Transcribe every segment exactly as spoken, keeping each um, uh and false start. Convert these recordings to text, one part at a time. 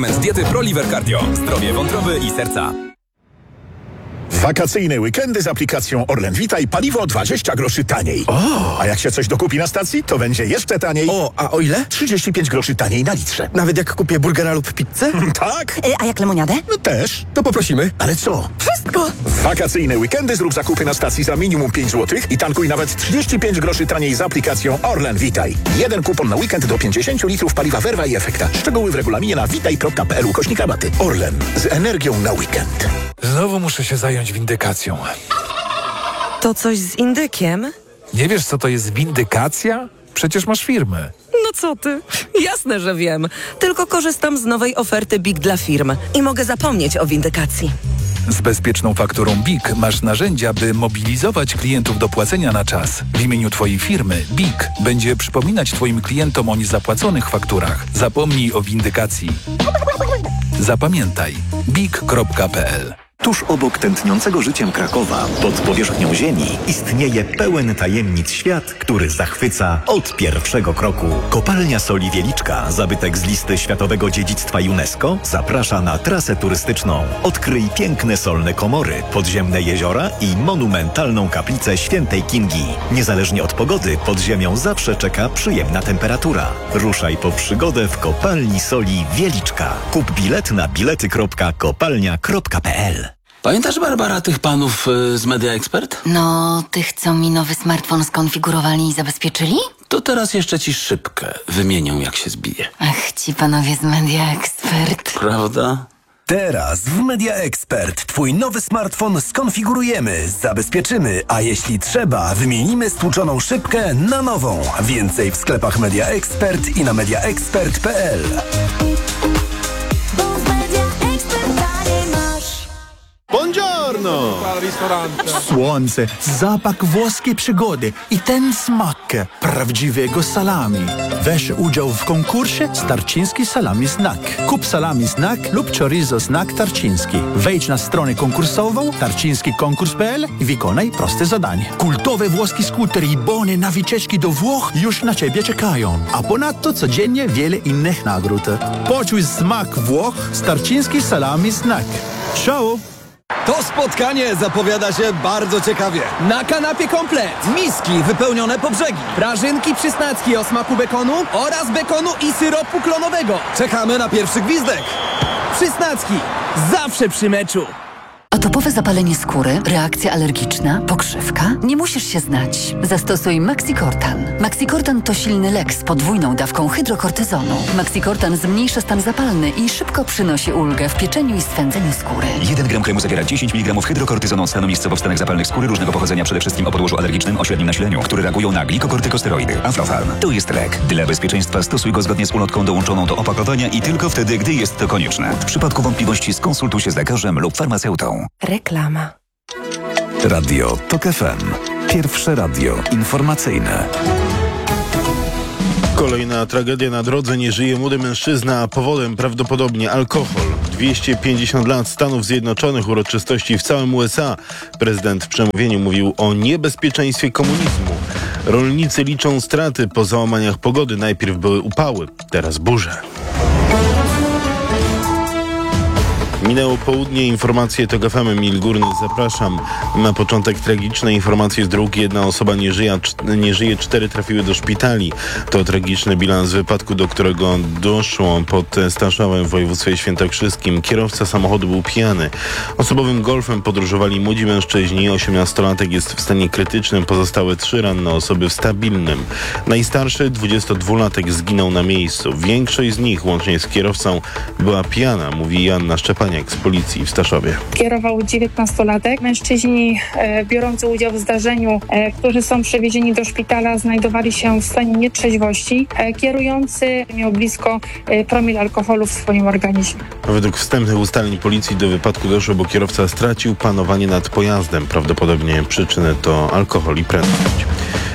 Z diety ProLiver Cardio. Zdrowie wątroby i serca. Wakacyjne weekendy z aplikacją Orlen Witaj paliwo dwadzieścia groszy taniej. O! A jak się coś dokupi na stacji, to będzie jeszcze taniej. O, a o ile? trzydzieści pięć groszy taniej na litrze. Nawet jak kupię burgera lub pizzę? Tak? Y, a jak lemoniadę? No też. To poprosimy. Ale co? Wszystko! W wakacyjne weekendy zrób zakupy na stacji za minimum pięć złotych i tankuj nawet trzydzieści pięć groszy taniej z aplikacją Orlen Witaj. Jeden kupon na weekend do pięćdziesiąt litrów paliwa Verva i Efekta. Szczegóły w regulaminie na witaj kropka p l ukośnik rabaty. Orlen. Z energią na weekend. Znowu muszę się zająć windykacją. To coś z indykiem? Nie wiesz, co to jest windykacja? Przecież masz firmę. No co ty? Jasne, że wiem. Tylko korzystam z nowej oferty BIG dla firm i mogę zapomnieć o windykacji. Z bezpieczną fakturą BIG masz narzędzia, by mobilizować klientów do płacenia na czas. W imieniu Twojej firmy BIG będzie przypominać Twoim klientom o niezapłaconych fakturach. Zapomnij o windykacji. Zapamiętaj big kropka p l. Tuż obok tętniącego życiem Krakowa, pod powierzchnią ziemi, istnieje pełen tajemnic świat, który zachwyca od pierwszego kroku. Kopalnia Soli Wieliczka, zabytek z listy Światowego Dziedzictwa UNESCO, zaprasza na trasę turystyczną. Odkryj piękne solne komory, podziemne jeziora i monumentalną kaplicę Świętej Kingi. Niezależnie od pogody, pod ziemią zawsze czeka przyjemna temperatura. Ruszaj po przygodę w Kopalni Soli Wieliczka. Kup bilet na bilety kropka kopalnia kropka p l. Pamiętasz, Barbara, tych panów y, z Media Expert? No, tych, co mi nowy smartfon skonfigurowali i zabezpieczyli? To teraz jeszcze ci szybkę wymienią, jak się zbije. Ach, ci panowie z Media Expert. Prawda? Teraz w Media Expert Twój nowy smartfon skonfigurujemy, zabezpieczymy, a jeśli trzeba, wymienimy stłuczoną szybkę na nową. Więcej w sklepach Media Expert i na media expert kropka p l. Buongiorno! Słońce, zapach włoskiej przygody i ten smak prawdziwego salami. Weź udział w konkursie Tarczyński Salami Snack. Kup salami snack lub chorizo snack tarczyński. Wejdź na stronę konkursową tarczyński konkurs kropka p l i wykonaj proste zadanie. Kultowe włoskie skutery i bony na wycieczki do Włoch już na Ciebie czekają. A ponadto codziennie wiele innych nagród. Poczuj smak Włoch z Tarczyński Salami Snack. Ciao! To spotkanie zapowiada się bardzo ciekawie. Na kanapie komplet. Miski wypełnione po brzegi. Prażynki przysnacki o smaku bekonu oraz bekonu i syropu klonowego. Czekamy na pierwszy gwizdek. Przysnacki. Zawsze przy meczu. Atopowe zapalenie skóry, reakcja alergiczna, pokrzywka? Nie musisz się znać. Zastosuj Maxicortan. Maxicortan to silny lek z podwójną dawką hydrokortyzonu. Maxicortan zmniejsza stan zapalny i szybko przynosi ulgę w pieczeniu i swędzeniu skóry. jeden gram kremu zawiera dziesięć miligramów hydrokortyzonu od stanu miejscowo w stanach zapalnych skóry różnego pochodzenia, przede wszystkim o podłożu alergicznym o średnim nasileniu, które reagują na glikokortykosteroidy. Aflofarm. To jest lek. Dla bezpieczeństwa stosuj go zgodnie z ulotką dołączoną do opakowania i tylko wtedy, gdy jest to konieczne. W przypadku wątpliwości skonsultuj się z lekarzem lub farmaceutą. Reklama. Radio Tok F M. Pierwsze radio informacyjne. Kolejna tragedia na drodze. Nie żyje młody mężczyzna, a powodem prawdopodobnie alkohol. dwieście pięćdziesiąt lat Stanów Zjednoczonych, uroczystości w całym U S A. Prezydent w przemówieniu mówił o niebezpieczeństwie komunizmu. Rolnicy liczą straty po załamaniach pogody. Najpierw były upały, teraz burze. Minęło południe, informacje Tok F M, Emil Górny, zapraszam. Na początek tragiczne informacje z dróg. Jedna osoba nie żyje, nie żyje, cztery trafiły do szpitali. To tragiczny bilans wypadku, do którego doszło pod Staszowem w województwie świętokrzyskim. Kierowca samochodu był pijany. Osobowym golfem podróżowali młodzi mężczyźni. osiemnastolatek jest w stanie krytycznym, pozostałe trzy ranne osoby w stabilnym. Najstarszy, dwudziestodwulatek, zginął na miejscu. Większość z nich, łącznie z kierowcą, była pijana, mówi Joanna Szczepaniak z policji w Staszowie. Kierował dziewiętnastolatek. Mężczyźni e, biorący udział w zdarzeniu, e, którzy są przewiezieni do szpitala, znajdowali się w stanie nietrzeźwości. E, kierujący miał blisko e, promil alkoholu w swoim organizmie. Według wstępnych ustaleń policji do wypadku doszło, bo kierowca stracił panowanie nad pojazdem. Prawdopodobnie przyczyny to alkohol i prędkość.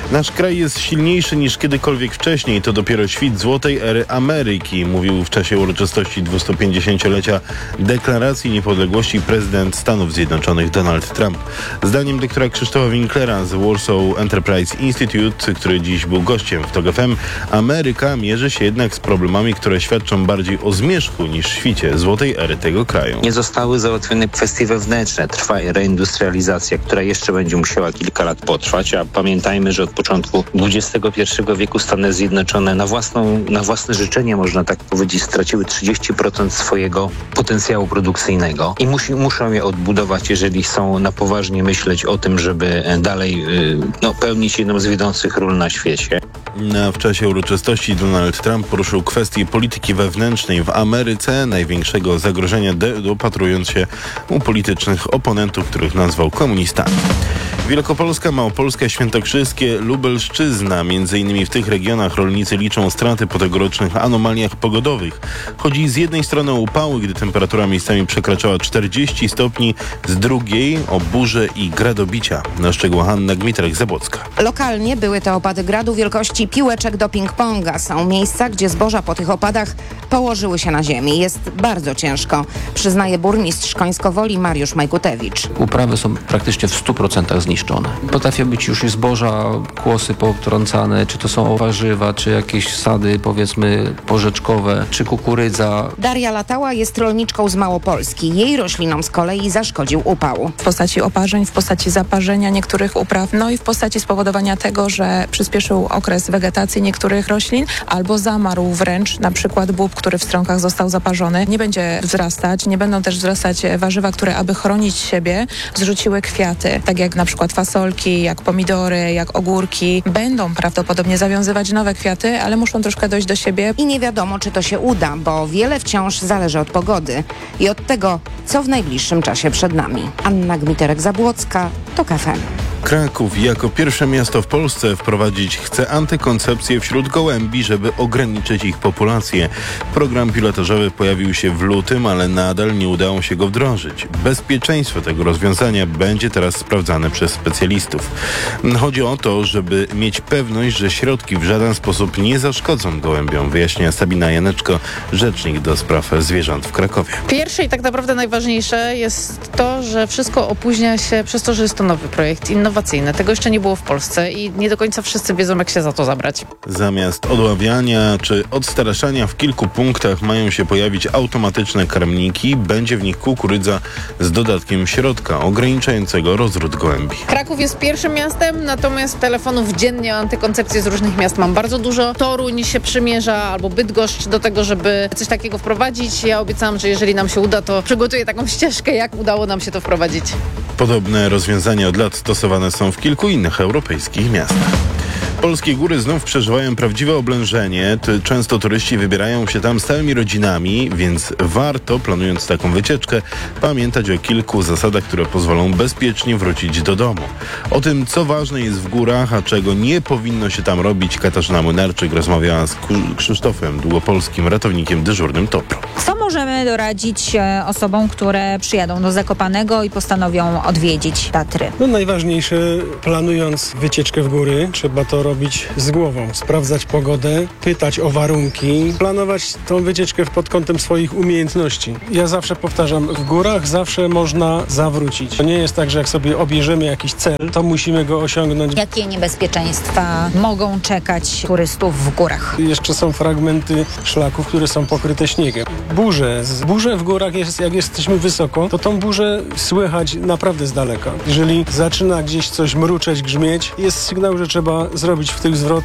Nasz kraj jest silniejszy niż kiedykolwiek wcześniej. To dopiero świt złotej ery Ameryki, mówił w czasie uroczystości dwustupięćdziesięciolecia deklaracji niepodległości prezydent Stanów Zjednoczonych Donald Trump. Zdaniem doktora Krzysztofa Winklera z Warsaw Enterprise Institute, który dziś był gościem w TOG F M, Ameryka mierzy się jednak z problemami, które świadczą bardziej o zmierzchu niż świcie złotej ery tego kraju. Nie zostały załatwione kwestie wewnętrzne. Trwa reindustrializacja, która jeszcze będzie musiała kilka lat potrwać, a pamiętajmy, że od początku dwudziestego pierwszego wieku Stany Zjednoczone na, własną, na własne życzenie, można tak powiedzieć, straciły trzydzieści procent swojego potencjału produkcyjnego i musi, muszą je odbudować, jeżeli chcą na poważnie myśleć o tym, żeby dalej no, pełnić jedną z wiodących ról na świecie. Na, w czasie uroczystości Donald Trump poruszył kwestię polityki wewnętrznej w Ameryce, największego zagrożenia de- dopatrując się u politycznych oponentów, których nazwał komunistami. Wielkopolska, Małopolska, Świętokrzyskie, Lubelszczyzna. Między innymi w tych regionach rolnicy liczą straty po tegorocznych anomaliach pogodowych. Chodzi z jednej strony o upały, gdy temperatura miejscami przekraczała czterdzieści stopni, z drugiej o burze i gradobicia. Na szczegóły Hanna Gmitrek-Zabłocka. Lokalnie były to opady gradu wielkości piłeczek do ping-ponga. Są miejsca, gdzie zboża po tych opadach położyły się na ziemi. Jest bardzo ciężko, przyznaje burmistrz Końskowoli Mariusz Majkutewicz. Uprawy są praktycznie w stu procentach zniszczone. Potrafią być już i zboża, kłosy potrącane, czy to są warzywa, czy jakieś sady, powiedzmy, porzeczkowe, czy kukurydza. Daria Latała jest rolniczką z Małopolski. Jej roślinom z kolei zaszkodził upał. W postaci oparzeń, w postaci zaparzenia niektórych upraw, no i w postaci spowodowania tego, że przyspieszył okres wegetacji niektórych roślin, albo zamarł wręcz, na przykład bób, który w strąkach został zaparzony, nie będzie wzrastać, nie będą też wzrastać warzywa, które aby chronić siebie, zrzuciły kwiaty, tak jak na przykład fasolki, jak pomidory, jak ogórki. Będą prawdopodobnie zawiązywać nowe kwiaty, ale muszą troszkę dojść do siebie. I nie wiadomo, czy to się uda, bo wiele wciąż zależy od pogody i od tego, co w najbliższym czasie przed nami. Anna Gmiterek-Zabłocka, TOG F M. Kraków jako pierwsze miasto w Polsce wprowadzić chce antykoncepcję wśród gołębi, żeby ograniczyć ich populację. Program pilotażowy pojawił się w lutym, ale nadal nie udało się go wdrożyć. Bezpieczeństwo tego rozwiązania będzie teraz sprawdzane przez specjalistów. Chodzi o to, żeby mieć pewność, że środki w żaden sposób nie zaszkodzą gołębiom, wyjaśnia Sabina Janeczko, rzecznik do spraw zwierząt w Krakowie. Pierwsze i tak naprawdę najważniejsze jest to, że wszystko opóźnia się przez to, że jest to nowy projekt, innowacyjny. Tego jeszcze nie było w Polsce i nie do końca wszyscy wiedzą, jak się za to zabrać. Zamiast odławiania czy odstraszania w kilku punktach mają się pojawić automatyczne karmniki. Będzie w nich kukurydza z dodatkiem środka ograniczającego rozród gołębi. Kraków jest pierwszym miastem, natomiast telefonów dziennie o antykoncepcji z różnych miast mam bardzo dużo. Toruń się przymierza albo Bydgoszcz do tego, żeby coś takiego wprowadzić. Ja obiecałam, że jeżeli nam się uda, to przygotuję taką ścieżkę, jak udało nam się to wprowadzić. Podobne rozwiązania od lat stosowane są w kilku innych europejskich miastach. Polskie góry znów przeżywają prawdziwe oblężenie. Często turyści wybierają się tam z całymi rodzinami, więc warto, planując taką wycieczkę, pamiętać o kilku zasadach, które pozwolą bezpiecznie wrócić do domu. O tym, co ważne jest w górach, a czego nie powinno się tam robić, Katarzyna Młynarczyk rozmawiała z Krzysztofem Długopolskim, ratownikiem dyżurnym Topru. Co możemy doradzić e, osobom, które przyjadą do Zakopanego i postanowią odwiedzić Tatry? No najważniejsze, planując wycieczkę w góry, trzeba to robić z głową, sprawdzać pogodę, pytać o warunki, planować tą wycieczkę pod kątem swoich umiejętności. Ja zawsze powtarzam, w górach zawsze można zawrócić. To nie jest tak, że jak sobie obierzemy jakiś cel, to musimy go osiągnąć. Jakie niebezpieczeństwa mogą czekać turystów w górach? Jeszcze są fragmenty szlaków, które są pokryte śniegiem. Burze. Burze w górach, jest, jak jesteśmy wysoko, to tą burzę słychać naprawdę z daleka. Jeżeli zaczyna gdzieś coś mruczeć, grzmieć, jest sygnał, że trzeba zrobić w tych zwrot.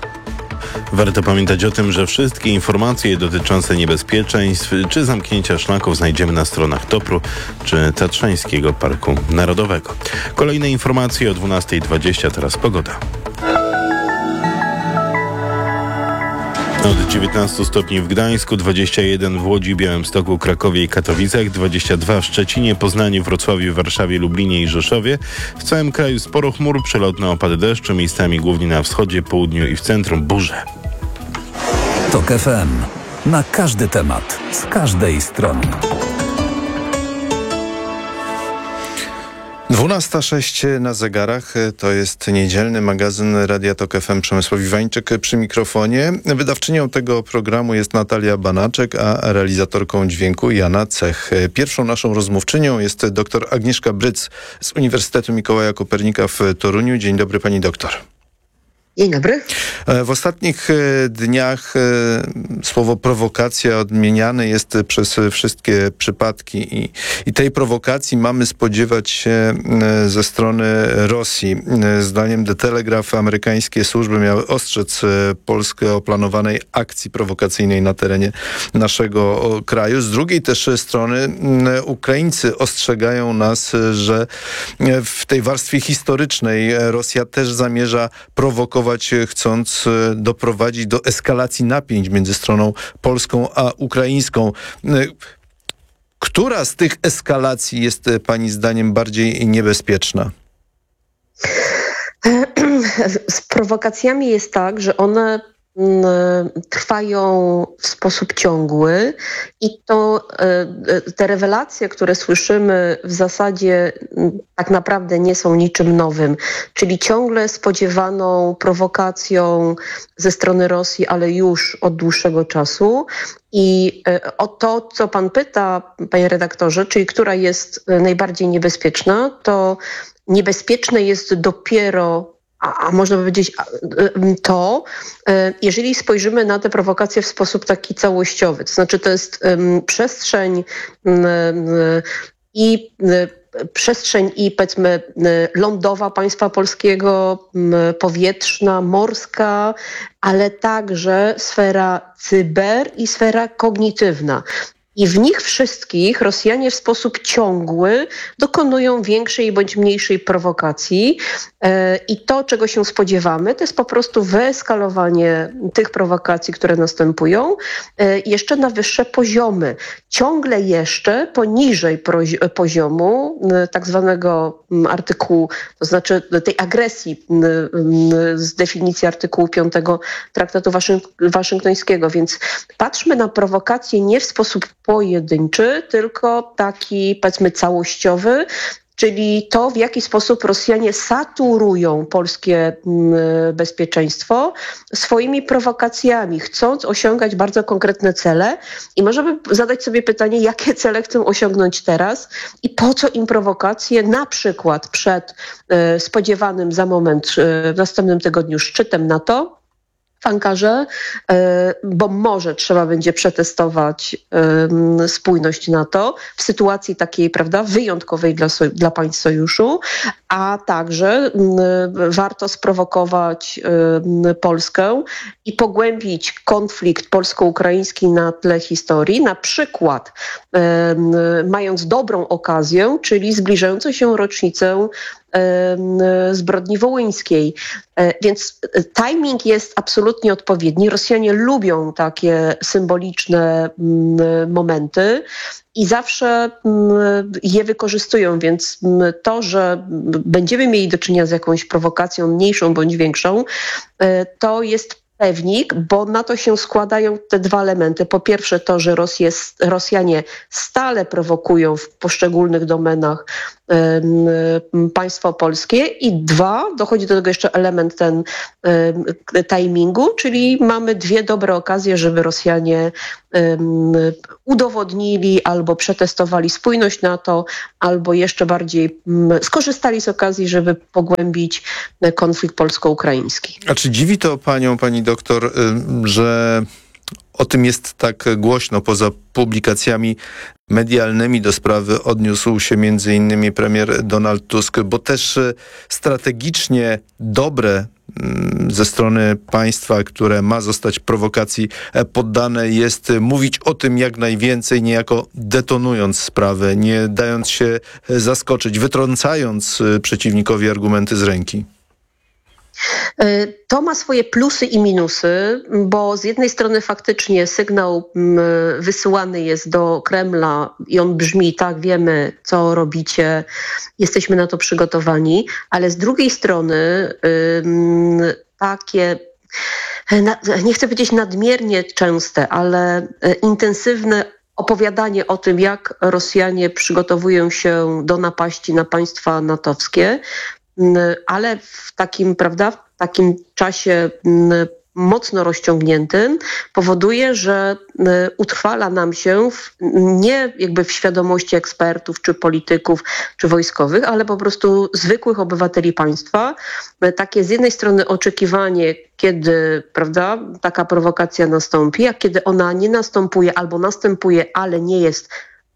Warto pamiętać o tym, że wszystkie informacje dotyczące niebezpieczeństw czy zamknięcia szlaków znajdziemy na stronach Topru czy Tatrzańskiego Parku Narodowego. Kolejne informacje o dwunasta dwadzieścia, teraz pogoda. Od dziewiętnastu stopni w Gdańsku, dwadzieścia jeden w Łodzi, Białymstoku, Krakowie i Katowicach, dwadzieścia dwa w Szczecinie, Poznaniu, Wrocławiu, Warszawie, Lublinie i Rzeszowie. W całym kraju sporo chmur, przelotne opady deszczu, miejscami głównie na wschodzie, południu i w centrum burze. TOG F M. Na każdy temat, z każdej strony. dwunasta sześć na zegarach, to jest niedzielny magazyn Radia Tok F M. Przemysław Iwańczyk przy mikrofonie. Wydawczynią tego programu jest Natalia Banaczek, a realizatorką dźwięku Jana Cech. Pierwszą naszą rozmówczynią jest dr Agnieszka Bryc z Uniwersytetu Mikołaja Kopernika w Toruniu. Dzień dobry, pani doktor. Dzień dobry. W ostatnich dniach słowo prowokacja odmieniane jest przez wszystkie przypadki i, i tej prowokacji mamy spodziewać się ze strony Rosji. Zdaniem The Telegraph amerykańskie służby miały ostrzec Polskę o planowanej akcji prowokacyjnej na terenie naszego kraju. Z drugiej też strony Ukraińcy ostrzegają nas, że w tej warstwie historycznej Rosja też zamierza prowokować, chcąc doprowadzić do eskalacji napięć między stroną polską a ukraińską. Która z tych eskalacji jest pani zdaniem bardziej niebezpieczna? Z prowokacjami jest tak, że one trwają w sposób ciągły i to te rewelacje, które słyszymy, w zasadzie tak naprawdę nie są niczym nowym, czyli ciągle spodziewaną prowokacją ze strony Rosji, ale już od dłuższego czasu. I o to, co pan pyta, panie redaktorze, czyli która jest najbardziej niebezpieczna, to niebezpieczne jest dopiero A, a można powiedzieć to, jeżeli spojrzymy na te prowokacje w sposób taki całościowy, to znaczy to jest um, przestrzeń um, i um, przestrzeń i powiedzmy lądowa państwa polskiego, um, powietrzna, morska, ale także sfera cyber i sfera kognitywna. I w nich wszystkich Rosjanie w sposób ciągły dokonują większej bądź mniejszej prowokacji. I to, czego się spodziewamy, to jest po prostu wyeskalowanie tych prowokacji, które następują, jeszcze na wyższe poziomy. Ciągle jeszcze poniżej poziomu tak zwanego artykułu, to znaczy tej agresji z definicji artykułu piątego Traktatu Waszyng- Waszyngtońskiego. Więc patrzmy na prowokacje nie w sposób pojedynczy, tylko taki, powiedzmy, całościowy, czyli to, w jaki sposób Rosjanie saturują polskie bezpieczeństwo swoimi prowokacjami, chcąc osiągać bardzo konkretne cele. I możemy zadać sobie pytanie, jakie cele chcą osiągnąć teraz i po co im prowokacje, na przykład przed e, spodziewanym za moment e, w następnym tygodniu szczytem NATO w Ankarze, bo może trzeba będzie przetestować spójność NATO w sytuacji takiej, prawda, wyjątkowej dla, so, dla państw sojuszu, a także warto sprowokować Polskę i pogłębić konflikt polsko-ukraiński na tle historii, na przykład mając dobrą okazję, czyli zbliżającą się rocznicę zbrodni wołyńskiej. Więc timing jest absolutnie odpowiedni. Rosjanie lubią takie symboliczne momenty i zawsze je wykorzystują, więc to, że będziemy mieli do czynienia z jakąś prowokacją mniejszą bądź większą, to jest pewnik, bo na to się składają te dwa elementy. Po pierwsze to, że Rosję, Rosjanie stale prowokują w poszczególnych domenach um, państwo polskie i dwa, dochodzi do tego jeszcze element ten um, timingu, czyli mamy dwie dobre okazje, żeby Rosjanie um, udowodnili albo przetestowali spójność NATO, albo jeszcze bardziej um, skorzystali z okazji, żeby pogłębić konflikt polsko-ukraiński. A czy dziwi to panią, pani doktor, że o tym jest tak głośno poza publikacjami medialnymi do sprawy odniósł się między innymi premier Donald Tusk, bo też strategicznie dobre ze strony państwa, które ma zostać prowokacji poddane, jest mówić o tym jak najwięcej, niejako detonując sprawę, nie dając się zaskoczyć, wytrącając przeciwnikowi argumenty z ręki. To ma swoje plusy i minusy, bo z jednej strony faktycznie sygnał wysyłany jest do Kremla i on brzmi: tak, wiemy, co robicie, jesteśmy na to przygotowani, ale z drugiej strony takie, nie chcę powiedzieć nadmiernie częste, ale intensywne opowiadanie o tym, jak Rosjanie przygotowują się do napaści na państwa natowskie, ale w takim, prawda, w takim czasie mocno rozciągniętym, powoduje, że utrwala nam się w, nie jakby w świadomości ekspertów, czy polityków, czy wojskowych, ale po prostu zwykłych obywateli państwa. Takie z jednej strony oczekiwanie, kiedy, prawda, taka prowokacja nastąpi, a kiedy ona nie następuje albo następuje, ale nie jest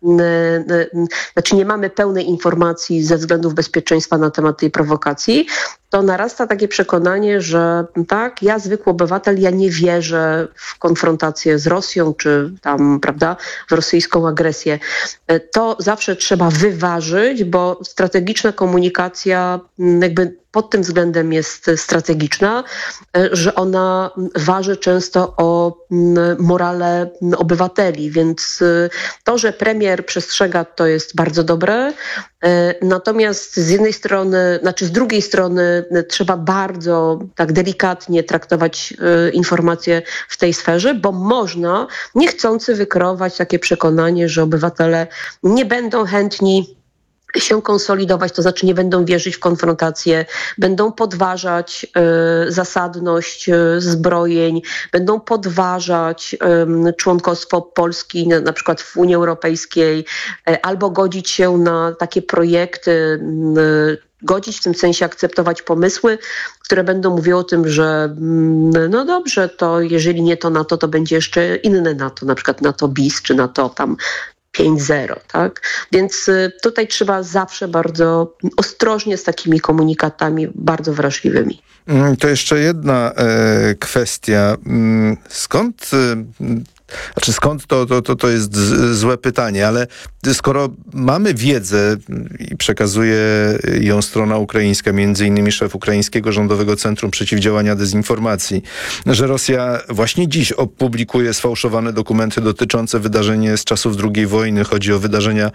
znaczy nie mamy pełnej informacji ze względów bezpieczeństwa na temat tej prowokacji, to narasta takie przekonanie, że tak, ja zwykły obywatel, ja nie wierzę w konfrontację z Rosją, czy tam, prawda, w rosyjską agresję. To zawsze trzeba wyważyć, bo strategiczna komunikacja jakby pod tym względem jest strategiczna, że ona waży często o morale obywateli, więc to, że premier przestrzega, to jest bardzo dobre. Natomiast z jednej strony, znaczy z drugiej strony trzeba bardzo tak delikatnie traktować informacje w tej sferze, bo można niechcący wykreować takie przekonanie, że obywatele nie będą chętni się konsolidować, to znaczy nie będą wierzyć w konfrontację, będą podważać y, zasadność y, zbrojeń, będą podważać y, członkostwo Polski na, na przykład w Unii Europejskiej, y, albo godzić się na takie projekty, y, godzić w tym sensie akceptować pomysły, które będą mówiły o tym, że no dobrze, to jeżeli nie to NATO, to będzie jeszcze inne NATO, na przykład NATO bis, czy NATO tam pięć zero, tak? Więc tutaj trzeba zawsze bardzo ostrożnie z takimi komunikatami bardzo wrażliwymi. To jeszcze jedna e, kwestia. Skąd... E, Znaczy skąd to, to, to, to jest złe pytanie, ale skoro mamy wiedzę i przekazuje ją strona ukraińska, między innymi szef Ukraińskiego Rządowego Centrum Przeciwdziałania Dezinformacji, że Rosja właśnie dziś opublikuje sfałszowane dokumenty dotyczące wydarzeń z czasów drugiej wojny, chodzi o wydarzenia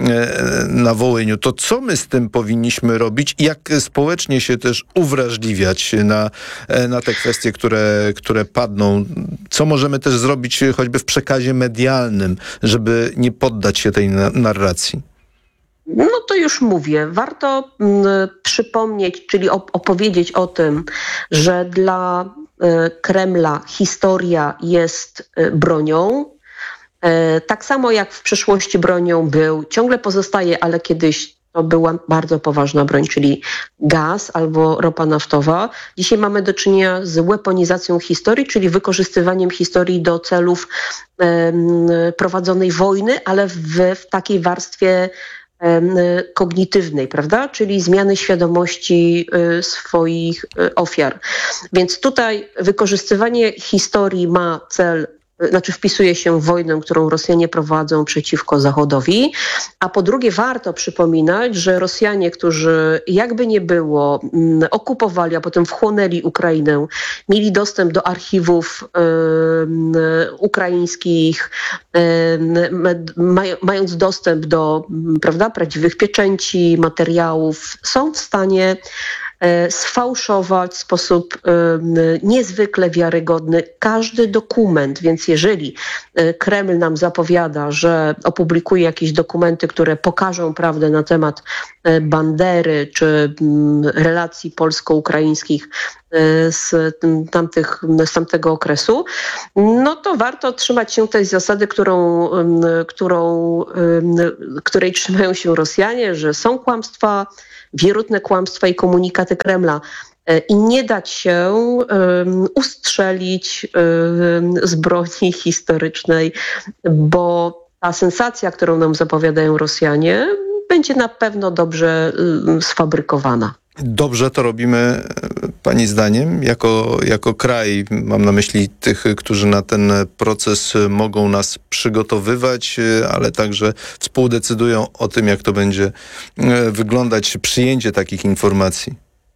na Wołyniu, to co my z tym powinniśmy robić i jak społecznie się też uwrażliwiać na, na te kwestie, które, które padną? Co możemy też zrobić choćby w przekazie medialnym, żeby nie poddać się tej narracji? No to już mówię. Warto mm, przypomnieć, czyli op- opowiedzieć o tym, że dla y, Kremla historia jest y, bronią. Y, tak samo jak w przeszłości bronią był, ciągle pozostaje, ale kiedyś to była bardzo poważna broń, czyli gaz albo ropa naftowa. Dzisiaj mamy do czynienia z weaponizacją historii, czyli wykorzystywaniem historii do celów um, prowadzonej wojny, ale w, w takiej warstwie um, kognitywnej, prawda? Czyli zmiany świadomości y, swoich y, ofiar. Więc tutaj wykorzystywanie historii ma cel, znaczy wpisuje się w wojnę, którą Rosjanie prowadzą przeciwko Zachodowi, a po drugie warto przypominać, że Rosjanie, którzy jakby nie było m, okupowali, a potem wchłonęli Ukrainę, mieli dostęp do archiwów um, ukraińskich, um, maj, mając dostęp do, prawda, prawdziwych pieczęci, materiałów, są w stanie sfałszować w sposób niezwykle wiarygodny każdy dokument. Więc jeżeli Kreml nam zapowiada, że opublikuje jakieś dokumenty, które pokażą prawdę na temat Bandery czy relacji polsko-ukraińskich z, tamtych, z tamtego okresu, no to warto trzymać się tej zasady, którą, którą, której trzymają się Rosjanie, że są kłamstwa, wierutne kłamstwa i komunikaty Kremla i nie dać się um, ustrzelić um, z broni historycznej, bo ta sensacja, którą nam zapowiadają Rosjanie, będzie na pewno dobrze um, sfabrykowana. Dobrze to robimy, pani zdaniem, jako, jako kraj, mam na myśli tych, którzy na ten proces mogą nas przygotowywać, ale także współdecydują o tym, jak to będzie wyglądać przyjęcie takich informacji.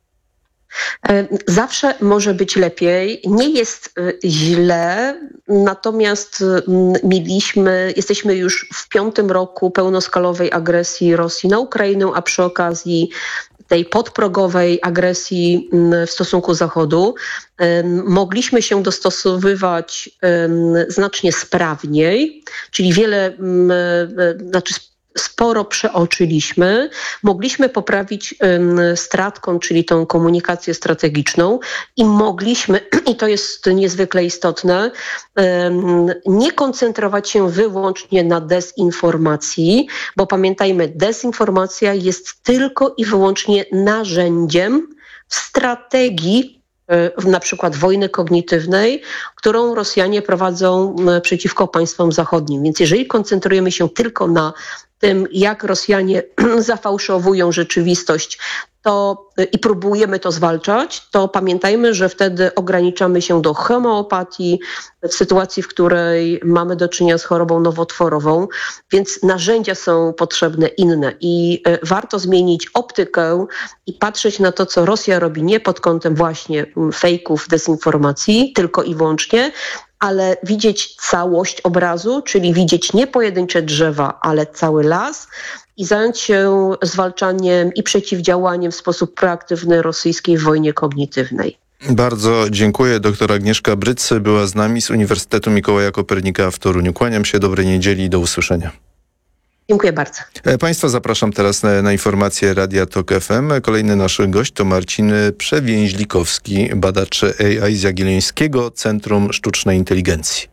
Zawsze może być lepiej, nie jest źle, natomiast mieliśmy, jesteśmy już w piątym roku pełnoskalowej agresji Rosji na Ukrainę, a przy okazji tej podprogowej agresji w stosunku Zachodu mogliśmy się dostosowywać znacznie sprawniej, czyli wiele, znaczy sporo przeoczyliśmy. Mogliśmy poprawić stratkom, czyli tą komunikację strategiczną i mogliśmy, i to jest niezwykle istotne, nie koncentrować się wyłącznie na dezinformacji, bo pamiętajmy, dezinformacja jest tylko i wyłącznie narzędziem w strategii na przykład wojny kognitywnej, którą Rosjanie prowadzą przeciwko państwom zachodnim. Więc jeżeli koncentrujemy się tylko na tym, jak Rosjanie zafałszowują rzeczywistość, to i próbujemy to zwalczać, to pamiętajmy, że wtedy ograniczamy się do homeopatii w sytuacji, w której mamy do czynienia z chorobą nowotworową, więc narzędzia są potrzebne inne i warto zmienić optykę i patrzeć na to, co Rosja robi nie pod kątem właśnie fejków, dezinformacji, tylko i wyłącznie, ale widzieć całość obrazu, czyli widzieć nie pojedyncze drzewa, ale cały las i zająć się zwalczaniem i przeciwdziałaniem w sposób proaktywny rosyjskiej wojnie kognitywnej. Bardzo dziękuję. Doktor Agnieszka Bryc była z nami z Uniwersytetu Mikołaja Kopernika w Toruniu. Kłaniam się, dobrej niedzieli i do usłyszenia. Dziękuję bardzo. Państwa zapraszam teraz na, na informacje Radia Tok F M. Kolejny nasz gość to Marcin Przewięźlikowski, badacz A I z Jagiellońskiego Centrum Sztucznej Inteligencji.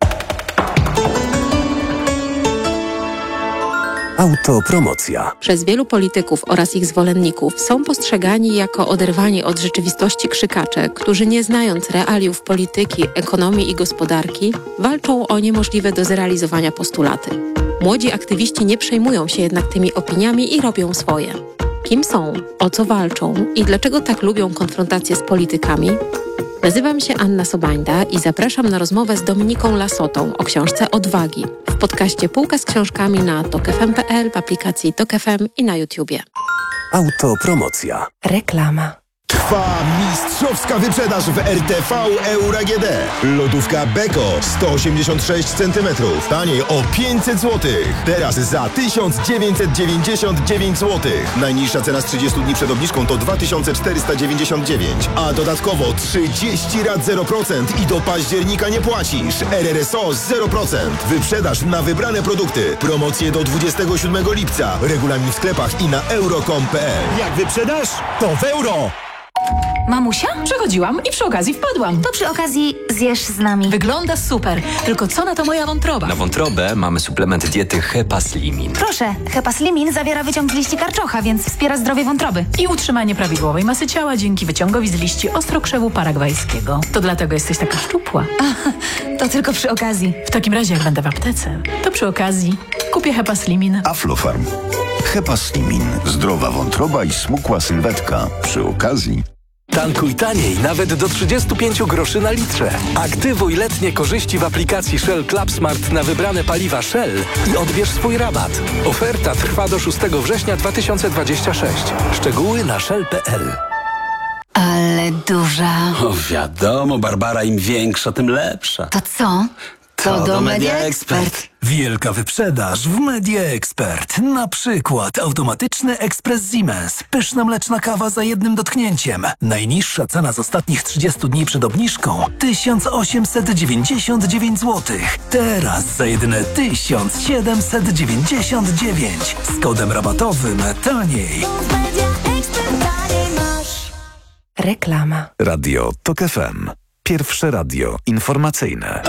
Autopromocja. Przez wielu polityków oraz ich zwolenników są postrzegani jako oderwani od rzeczywistości krzykacze, którzy nie znając realiów polityki, ekonomii i gospodarki, walczą o niemożliwe do zrealizowania postulaty. Młodzi aktywiści nie przejmują się jednak tymi opiniami i robią swoje. Kim są, o co walczą i dlaczego tak lubią konfrontację z politykami? Nazywam się Anna Sobańda i zapraszam na rozmowę z Dominiką Lasotą o książce Odwagi w podcaście Półka z książkami na tok f m kropka p l, w aplikacji Tok F M i na YouTubie. Autopromocja. Reklama. Trwa mistrzowska wyprzedaż w R T V Euro A G D. Lodówka Beko sto osiemdziesiąt sześć centymetrów. Taniej o pięćset złotych. Teraz za tysiąc dziewięćset dziewięćdziesiąt dziewięć złotych. Najniższa cena z trzydziestu dni przed obniżką to dwa tysiące czterysta dziewięćdziesiąt dziewięć. A dodatkowo trzydzieści rat zero procent i do października nie płacisz. R R S O zero procent. Wyprzedaż na wybrane produkty. Promocje do dwudziestego siódmego lipca. Regulamin w sklepach i na euro kropka com kropka p l. Jak wyprzedasz, to w euro! Mamusia? Przechodziłam i przy okazji wpadłam. To przy okazji zjesz z nami. Wygląda super, tylko co na to moja wątroba? Na wątrobę mamy suplement diety Hepaslimin. Proszę, Hepaslimin zawiera wyciąg z liści karczocha, więc wspiera zdrowie wątroby. I utrzymanie prawidłowej masy ciała dzięki wyciągowi z liści ostrokrzewu paragwajskiego. To dlatego jesteś taka szczupła. A, to tylko przy okazji. W takim razie jak będę w aptece, to przy okazji kupię Hepaslimin. Aflofarm. Hepaslimin. Zdrowa wątroba i smukła sylwetka. Przy okazji... Tankuj taniej, nawet do trzydziestu pięciu groszy na litrze. Aktywuj letnie korzyści w aplikacji Shell Club Smart na wybrane paliwa Shell i odbierz swój rabat. Oferta trwa do szóstego września dwa tysiące dwudziestego szóstego. Szczegóły na shell kropka p l. Ale duża. O wiadomo, Barbara, im większa, tym lepsza. To co? To, to do Media Expert. Wielka wyprzedaż w Media Expert. Na przykład automatyczny ekspres Siemens. Pyszna mleczna kawa za jednym dotknięciem. Najniższa cena z ostatnich trzydziestu dni przed obniżką tysiąc osiemset dziewięćdziesiąt dziewięć złotych. Teraz za jedyne tysiąc siedemset dziewięćdziesiąt dziewięć. Z kodem rabatowym taniej. Reklama. Radio Tok F M. Pierwsze radio informacyjne.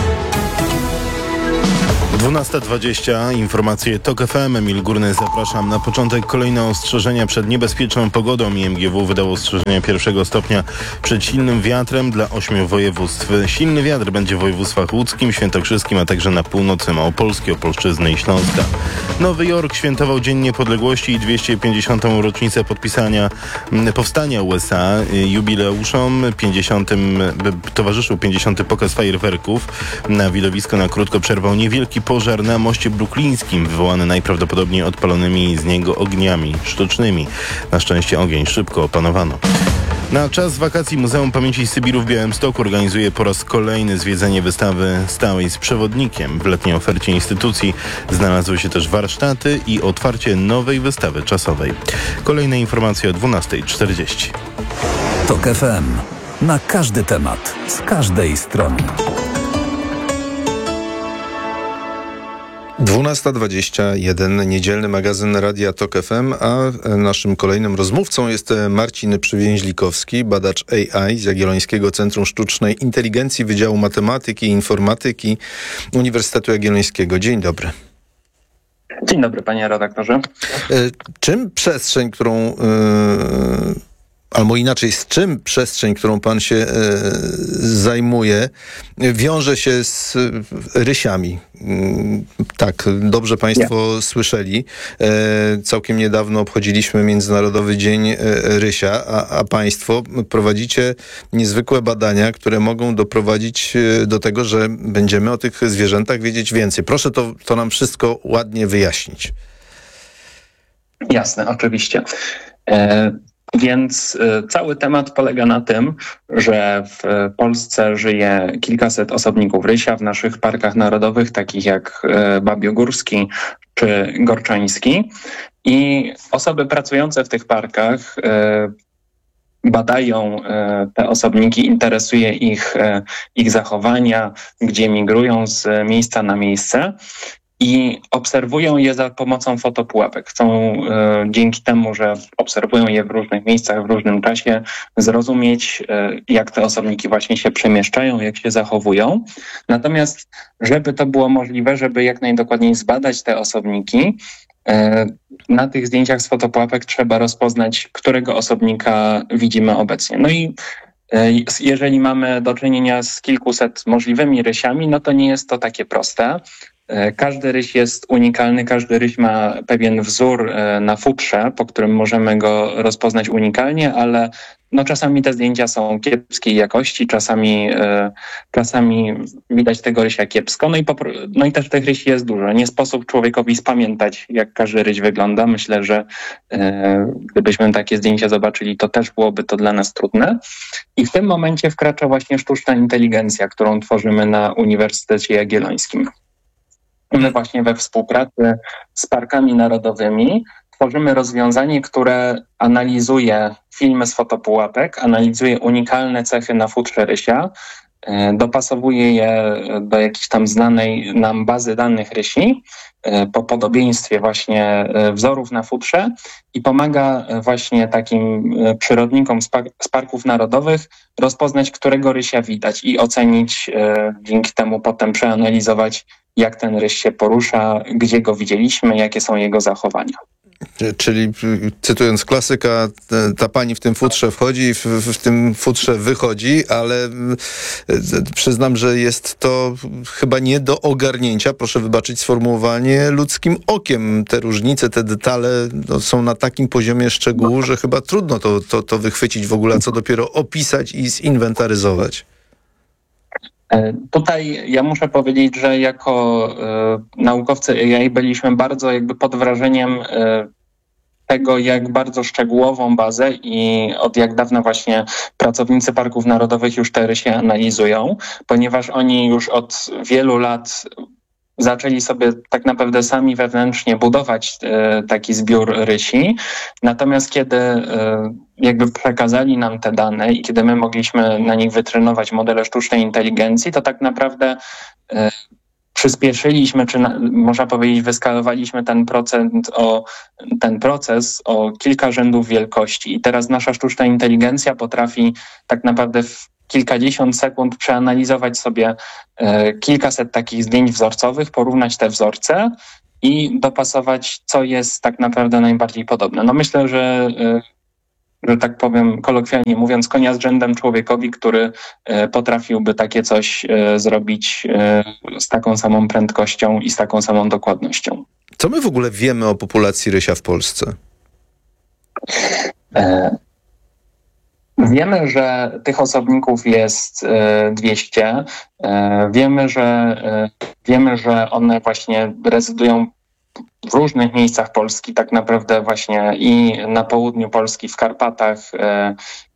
dwunasta dwadzieścia, informacje Tok F M, Emil Górny, zapraszam. Na początek kolejne ostrzeżenia przed niebezpieczną pogodą. I M G W wydało ostrzeżenia pierwszego stopnia przed silnym wiatrem dla ośmiu województw. Silny wiatr będzie w województwach łódzkim, świętokrzyskim, a także na północy Małopolski, Opolszczyzny i Śląska. Nowy Jork świętował Dzień Niepodległości i dwieście pięćdziesiątą rocznicę podpisania powstania U S A. Jubileuszom pięćdziesiątym towarzyszył pięćdziesiąty pokaz fajerwerków. Na widowisko na krótko przerwał niewielki pożar na moście bruklińskim, wywołany najprawdopodobniej odpalonymi z niego ogniami sztucznymi. Na szczęście ogień szybko opanowano. Na czas wakacji Muzeum Pamięci Sybiru w Białymstoku organizuje po raz kolejny zwiedzanie wystawy stałej z przewodnikiem. W letniej ofercie instytucji znalazły się też warsztaty i otwarcie nowej wystawy czasowej. Kolejne informacje o dwunasta czterdzieści. TOK F M. Na każdy temat, z każdej strony. dwunasta dwadzieścia jeden, niedzielny magazyn Radia TOK F M, a naszym kolejnym rozmówcą jest Marcin Przywięźlikowski, badacz A I z Jagiellońskiego Centrum Sztucznej Inteligencji Wydziału Matematyki i Informatyki Uniwersytetu Jagiellońskiego. Dzień dobry. Dzień dobry, panie redaktorze. Czym przestrzeń, którą... Yy... albo inaczej, z czym przestrzeń, którą pan się e, zajmuje, wiąże się z rysiami? Tak, dobrze państwo ja. słyszeli. E, całkiem niedawno obchodziliśmy Międzynarodowy Dzień e, Rysia, a, a państwo prowadzicie niezwykłe badania, które mogą doprowadzić do tego, że będziemy o tych zwierzętach wiedzieć więcej. Proszę to, to nam wszystko ładnie wyjaśnić. Jasne, oczywiście. E- Więc y, cały temat polega na tym, że w y, Polsce żyje kilkaset osobników rysia w naszych parkach narodowych, takich jak y, Babiogórski czy Gorczański. I osoby pracujące w tych parkach y, badają y, te osobniki, interesuje ich, y, ich zachowania, gdzie migrują z miejsca na miejsce. I obserwują je za pomocą fotopułapek. Chcą y, dzięki temu, że obserwują je w różnych miejscach, w różnym czasie, zrozumieć, y, jak te osobniki właśnie się przemieszczają, jak się zachowują. Natomiast, żeby to było możliwe, żeby jak najdokładniej zbadać te osobniki, y, na tych zdjęciach z fotopułapek trzeba rozpoznać, którego osobnika widzimy obecnie. No i y, jeżeli mamy do czynienia z kilkuset możliwymi rysiami, no to nie jest to takie proste. Każdy ryś jest unikalny, każdy ryś ma pewien wzór na futrze, po którym możemy go rozpoznać unikalnie, ale no czasami te zdjęcia są kiepskiej jakości, czasami, czasami widać tego rysia kiepsko, no i, popro- no i też tych rysi jest dużo. Nie sposób człowiekowi spamiętać, jak każdy ryś wygląda. Myślę, że e, gdybyśmy takie zdjęcia zobaczyli, to też byłoby to dla nas trudne. I w tym momencie wkracza właśnie sztuczna inteligencja, którą tworzymy na Uniwersytecie Jagiellońskim. My właśnie we współpracy z parkami narodowymi tworzymy rozwiązanie, które analizuje filmy z fotopułapek, analizuje unikalne cechy na futrze rysia, dopasowuje je do jakiejś tam znanej nam bazy danych rysi po podobieństwie właśnie wzorów na futrze i pomaga właśnie takim przyrodnikom z, par- z parków narodowych rozpoznać, którego rysia widać i ocenić, dzięki temu potem przeanalizować, jak ten ryś się porusza, gdzie go widzieliśmy, jakie są jego zachowania. Czyli cytując klasyka, ta pani w tym futrze wchodzi, w, w tym futrze wychodzi, ale przyznam, że jest to chyba nie do ogarnięcia, proszę wybaczyć sformułowanie, ludzkim okiem. Te różnice, te detale no, są na takim poziomie szczegółu, że chyba trudno to, to, to wychwycić w ogóle, a co dopiero opisać i zinwentaryzować. Tutaj ja muszę powiedzieć, że jako y, naukowcy A I byliśmy bardzo jakby pod wrażeniem y, tego, jak bardzo szczegółową bazę i od jak dawna właśnie pracownicy parków narodowych już te rysie analizują, ponieważ oni już od wielu lat zaczęli sobie tak naprawdę sami wewnętrznie budować e, taki zbiór rysi. Natomiast kiedy e, jakby przekazali nam te dane i kiedy my mogliśmy na nich wytrenować modele sztucznej inteligencji, to tak naprawdę e, przyspieszyliśmy, czy na, można powiedzieć wyskalowaliśmy ten procent o, ten proces o kilka rzędów wielkości. I teraz nasza sztuczna inteligencja potrafi tak naprawdę w kilkadziesiąt sekund przeanalizować sobie e, kilkaset takich zdjęć wzorcowych, porównać te wzorce i dopasować, co jest tak naprawdę najbardziej podobne. No myślę, że, e, że tak powiem kolokwialnie mówiąc, konia z rzędem człowiekowi, który e, potrafiłby takie coś e, zrobić e, z taką samą prędkością i z taką samą dokładnością. Co my w ogóle wiemy o populacji rysia w Polsce? E, Wiemy, że tych osobników jest dwieście. Wiemy, że wiemy, że one właśnie rezydują w różnych miejscach Polski, tak naprawdę właśnie i na południu Polski, w Karpatach,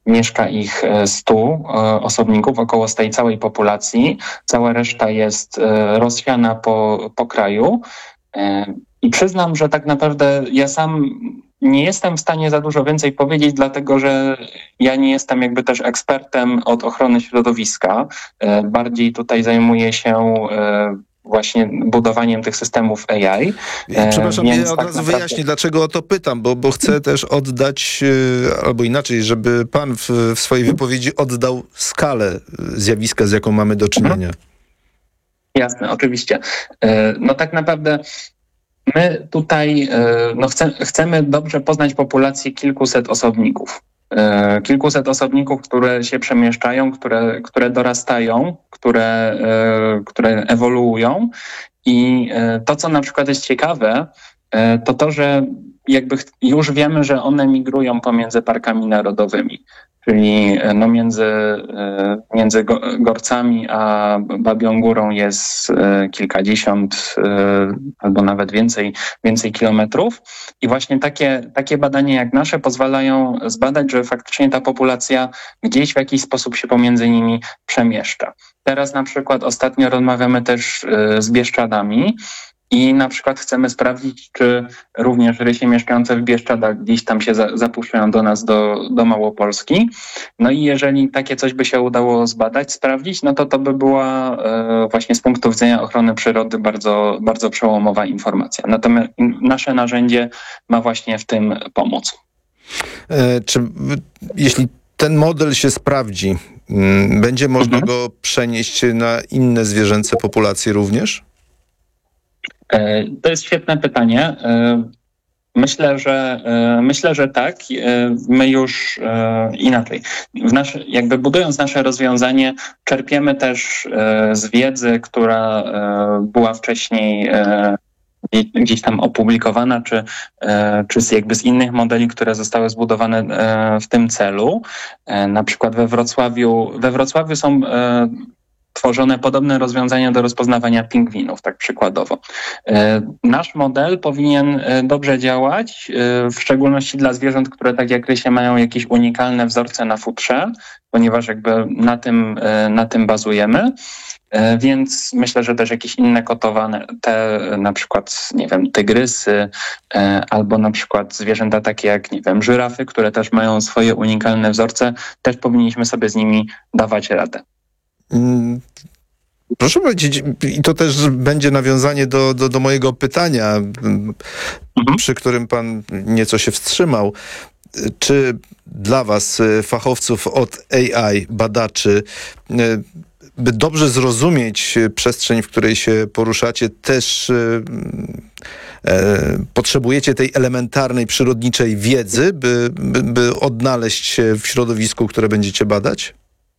mieszka ich stu osobników, około z tej całej populacji. Cała reszta jest rozsiana po, po kraju. I przyznam, że tak naprawdę ja sam nie jestem w stanie za dużo więcej powiedzieć, dlatego że ja nie jestem jakby też ekspertem od ochrony środowiska. Bardziej tutaj zajmuję się właśnie budowaniem tych systemów A I. Przepraszam, Więc ja od tak razu naprawdę... wyjaśnię, dlaczego o to pytam, bo, bo chcę też oddać, albo inaczej, żeby pan w, w swojej wypowiedzi oddał skalę zjawiska, z jaką mamy do czynienia. Jasne, oczywiście. No tak naprawdę my tutaj no chce, chcemy dobrze poznać populację kilkuset osobników. Kilkuset osobników, które się przemieszczają, które, które dorastają, które, które ewoluują. I to, co na przykład jest ciekawe, to to, że jakby już wiemy, że one migrują pomiędzy parkami narodowymi. Czyli no między, między Gorcami a Babią Górą jest kilkadziesiąt albo nawet więcej, więcej kilometrów. I właśnie takie, takie badania jak nasze pozwalają zbadać, że faktycznie ta populacja gdzieś w jakiś sposób się pomiędzy nimi przemieszcza. Teraz na przykład ostatnio rozmawiamy też z Bieszczadami, i na przykład chcemy sprawdzić, czy również rysie mieszkające w Bieszczadach gdzieś tam się za, zapuszczają do nas, do, do Małopolski. No i jeżeli takie coś by się udało zbadać, sprawdzić, no to to by była e, właśnie z punktu widzenia ochrony przyrody bardzo, bardzo przełomowa informacja. Natomiast nasze narzędzie ma właśnie w tym pomóc. E, czy jeśli ten model się sprawdzi, m, będzie można mhm. go przenieść na inne zwierzęce populacje również? To jest świetne pytanie. Myślę, że myślę, że tak. My już inaczej. W nasze, jakby budując nasze rozwiązanie, czerpiemy też z wiedzy, która była wcześniej gdzieś tam opublikowana, czy, czy z jakby z innych modeli, które zostały zbudowane w tym celu. Na przykład we Wrocławiu, we Wrocławiu są tworzone podobne rozwiązania do rozpoznawania pingwinów, tak przykładowo. Nasz model powinien dobrze działać, w szczególności dla zwierząt, które tak jak rysie mają jakieś unikalne wzorce na futrze, ponieważ jakby na tym, na tym bazujemy. Więc myślę, że też jakieś inne kotowane, te na przykład, nie wiem, tygrysy, albo na przykład zwierzęta takie jak, nie wiem, żyrafy, które też mają swoje unikalne wzorce, też powinniśmy sobie z nimi dawać radę. Proszę powiedzieć, i to też będzie nawiązanie do, do, do mojego pytania, mhm. przy którym pan nieco się wstrzymał. Czy dla was, fachowców od A I, badaczy, by dobrze zrozumieć przestrzeń, w której się poruszacie, też e, potrzebujecie tej elementarnej, przyrodniczej wiedzy, by, by, by odnaleźć się w środowisku, które będziecie badać?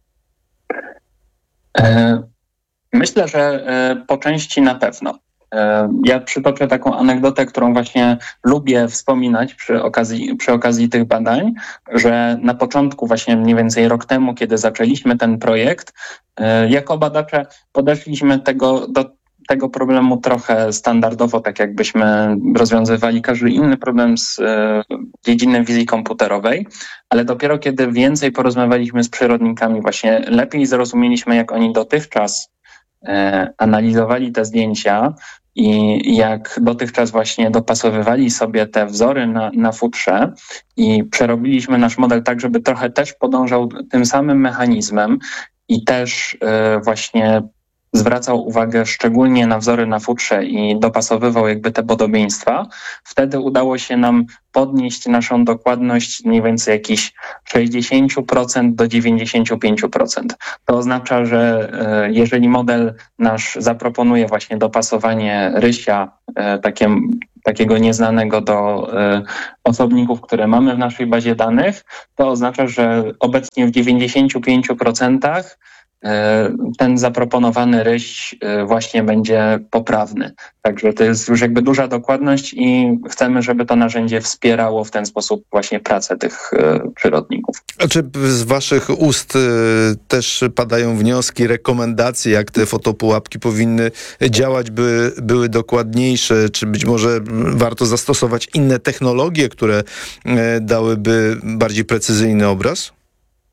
Myślę, że po części na pewno. Ja przytoczę taką anegdotę, którą właśnie lubię wspominać przy okazji, przy okazji tych badań, że na początku, właśnie mniej więcej rok temu, kiedy zaczęliśmy ten projekt, jako badacze podeszliśmy tego, do tego problemu trochę standardowo, tak jakbyśmy rozwiązywali każdy inny problem z dziedziny wizji komputerowej, ale dopiero kiedy więcej porozmawialiśmy z przyrodnikami, właśnie lepiej zrozumieliśmy, jak oni dotychczas analizowali te zdjęcia i jak dotychczas właśnie dopasowywali sobie te wzory na, na futrze i przerobiliśmy nasz model tak, żeby trochę też podążał tym samym mechanizmem i też właśnie zwracał uwagę szczególnie na wzory na futrze i dopasowywał jakby te podobieństwa, wtedy udało się nam podnieść naszą dokładność mniej więcej jakieś sześćdziesiąt procent do dziewięćdziesiąt pięć procent. To oznacza, że jeżeli model nasz zaproponuje właśnie dopasowanie rysia takie, takiego nieznanego do osobników, które mamy w naszej bazie danych, to oznacza, że obecnie w dziewięćdziesięciu pięciu procentach ten zaproponowany ryś właśnie będzie poprawny. Także to jest już jakby duża dokładność i chcemy, żeby to narzędzie wspierało w ten sposób właśnie pracę tych przyrodników. A czy z waszych ust też padają wnioski, rekomendacje, jak te fotopułapki powinny działać, by były dokładniejsze? Czy być może warto zastosować inne technologie, które dałyby bardziej precyzyjny obraz?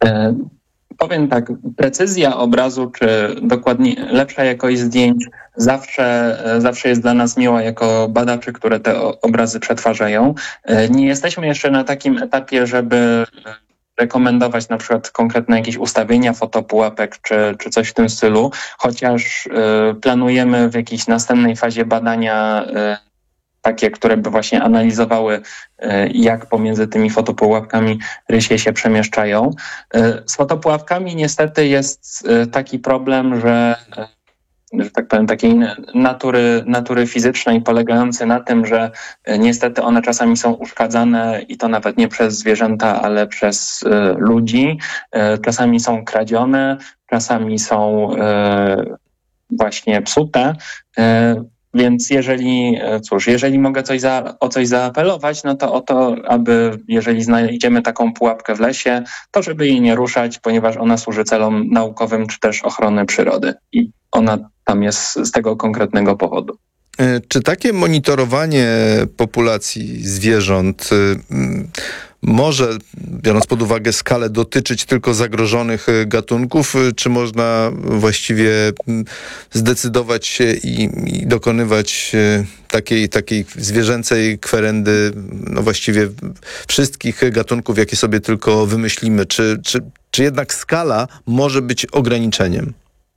Powiem tak, precyzja obrazu, czy dokładnie lepsza jakość zdjęć zawsze, zawsze jest dla nas miła jako badaczy, które te obrazy przetwarzają. Nie jesteśmy jeszcze na takim etapie, żeby rekomendować na przykład konkretne jakieś ustawienia fotopułapek czy, czy coś w tym stylu, chociaż planujemy w jakiejś następnej fazie badania takie, które by właśnie analizowały, jak pomiędzy tymi fotopułapkami rysie się przemieszczają. Z fotopułapkami niestety jest taki problem, że, że tak powiem, takiej natury, natury fizycznej, polegający na tym, że niestety one czasami są uszkadzane i to nawet nie przez zwierzęta, ale przez ludzi. Czasami są kradzione, czasami są właśnie psute. Więc jeżeli, cóż, jeżeli mogę coś za, o coś zaapelować, no to o to, aby jeżeli znajdziemy taką pułapkę w lesie, to żeby jej nie ruszać, ponieważ ona służy celom naukowym czy też ochrony przyrody. I ona tam jest z tego konkretnego powodu. Czy takie monitorowanie populacji zwierząt może, biorąc pod uwagę skalę, dotyczyć tylko zagrożonych gatunków, czy można właściwie zdecydować się i, i dokonywać takiej, takiej zwierzęcej kwerendy, no właściwie wszystkich gatunków, jakie sobie tylko wymyślimy? Czy, czy, czy jednak skala może być ograniczeniem?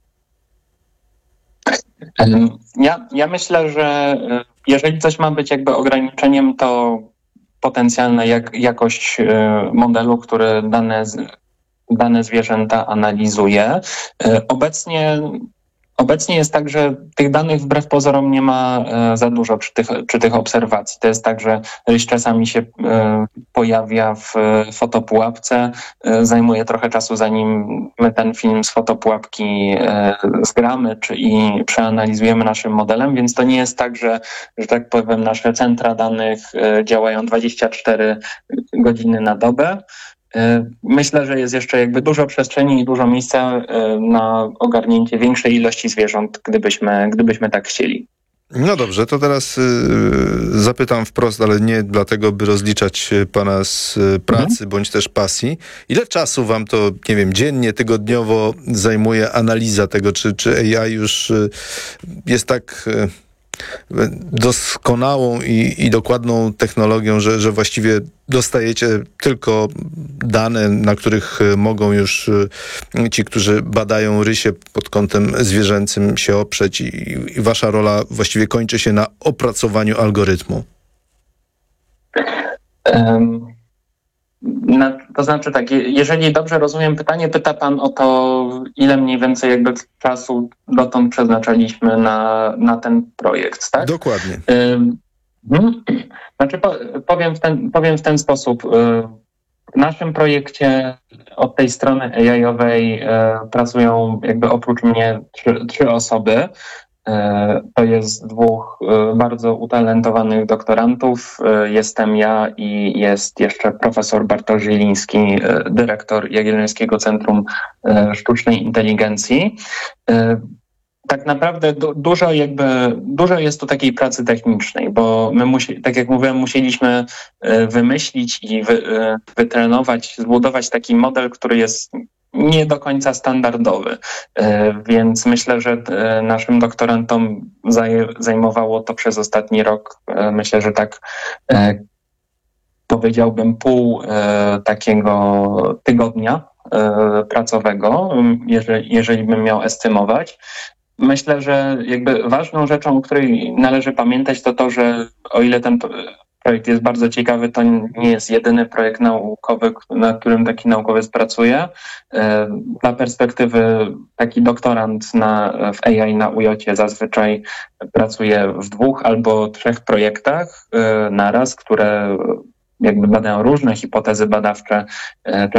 Ja, ja myślę, że jeżeli coś ma być jakby ograniczeniem, to potencjalna jak, jakość modelu, który dane, dane zwierzęta analizuje. Obecnie, obecnie jest tak, że tych danych wbrew pozorom nie ma za dużo przy tych, przy tych obserwacji. To jest tak, że ryś czasami się pojawia w fotopułapce, zajmuje trochę czasu, zanim my ten film z fotopułapki zgramy czy i przeanalizujemy naszym modelem, więc to nie jest tak, że, że tak powiem, nasze centra danych działają dwadzieścia cztery godziny na dobę. Myślę, że jest jeszcze jakby dużo przestrzeni i dużo miejsca na ogarnięcie większej ilości zwierząt, gdybyśmy, gdybyśmy tak chcieli. No dobrze, to teraz y, zapytam wprost, ale nie dlatego, by rozliczać pana z pracy mhm. bądź też pasji. Ile czasu wam to, nie wiem, dziennie, tygodniowo zajmuje analiza tego, czy, czy A I już y, jest tak y, doskonałą i, i dokładną technologią, że, że właściwie dostajecie tylko dane, na których mogą już ci, którzy badają rysie pod kątem zwierzęcym, się oprzeć i, i wasza rola właściwie kończy się na opracowaniu algorytmu? Um. Na, to znaczy tak, jeżeli dobrze rozumiem pytanie, pyta pan o to, ile mniej więcej jakby czasu dotąd przeznaczaliśmy na, na ten projekt, tak? Dokładnie. Hmm. Znaczy po, powiem, w ten, powiem w ten sposób. W naszym projekcie od tej strony A I-owej pracują jakby oprócz mnie trzy, trzy osoby. To jest dwóch bardzo utalentowanych doktorantów. Jestem ja i jest jeszcze profesor Bartosz Zieliński, dyrektor Jagiellońskiego Centrum Sztucznej Inteligencji. Tak naprawdę du- dużo jakby, dużo jest tu takiej pracy technicznej, bo my, musi, tak jak mówiłem, musieliśmy wymyślić i wy, wytrenować, zbudować taki model, który jest nie do końca standardowy, więc myślę, że naszym doktorantom zaj- zajmowało to przez ostatni rok, myślę, że tak powiedziałbym pół takiego tygodnia pracowego, jeżeli, jeżeli bym miał estymować. Myślę, że jakby ważną rzeczą, o której należy pamiętać, to to, że o ile ten projekt jest bardzo ciekawy, to nie jest jedyny projekt naukowy, na którym taki naukowiec pracuje. Dla perspektywy taki doktorant na, w A I na U J C zazwyczaj pracuje w dwóch albo trzech projektach naraz, które jakby badają różne hipotezy badawcze,